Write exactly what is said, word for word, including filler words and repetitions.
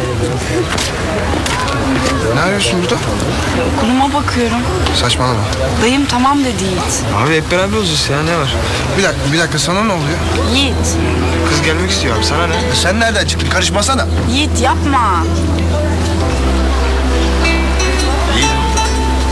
Ne arıyorsun burada? Okuluma bakıyorum. Saçmalama. Dayım tamam dedi Yiğit. Abi hep beraber olacağız ya, ne var? Bir dakika, bir dakika. Sana ne oluyor? Yiğit. Kız gelmek istiyor abi, sana ne? E sen nereden çıktın? Karışmasana. Yiğit yapma.